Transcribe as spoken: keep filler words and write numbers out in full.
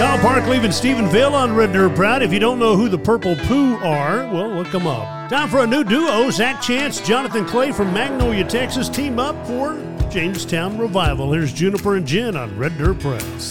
Kyle Park leaving Stephenville on Red Dirt Proud. If you don't know who the Purple Poo are, well, look them up. Time for a new duo. Zach Chance, Jonathan Clay from Magnolia, Texas, team up for Jamestown Revival. Here's Juniper and Jen on Red Dirt Proud.